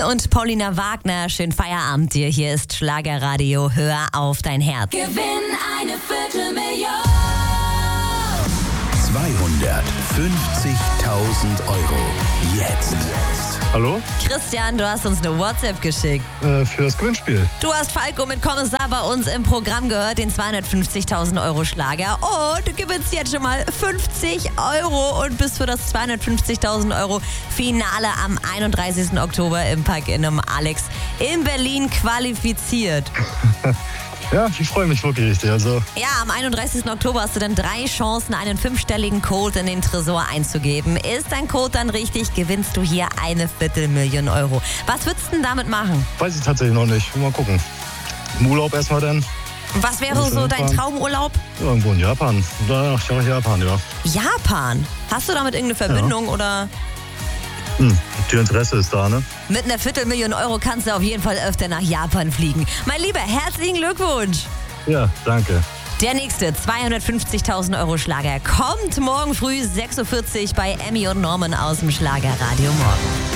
Nicole und Paulina Wagner, schönen Feierabend dir. Hier ist Schlagerradio, hör auf dein Herz. Gewinn eine Viertelmillion. 250.000 Euro. Jetzt. Hallo? Christian, du hast uns eine WhatsApp geschickt. Für das Gewinnspiel. Du hast Falco mit Kommissar bei uns im Programm gehört, den 250.000 Euro Schlager. Und du gewinnst jetzt schon mal 50 Euro und bist für das 250.000 Euro Finale am 31. Oktober im Park Inn Alex in Berlin qualifiziert. Ja, ich freue mich wirklich richtig. Also, Ja, am 31. Oktober hast du dann 3 Chancen, einen 5-stelligen Code in den Tresor einzugeben. Ist dein Code dann richtig, gewinnst du hier eine Viertelmillion Euro. Was würdest du denn damit machen? weiß ich tatsächlich noch nicht. Mal gucken. Im Urlaub erstmal dann. Was wäre so dein Traumurlaub? Irgendwo in Japan. Ach, ja, Japan, ja. Japan? Hast du damit irgendeine Verbindung oder? Die Interesse ist da, ne? Mit einer Viertelmillion Euro kannst du auf jeden Fall öfter nach Japan fliegen. Mein Lieber, herzlichen Glückwunsch! Ja, danke. Der nächste 250.000 Euro Schlager kommt morgen früh 6.40 Uhr bei Emmy und Norman aus dem Schlagerradio Morgen.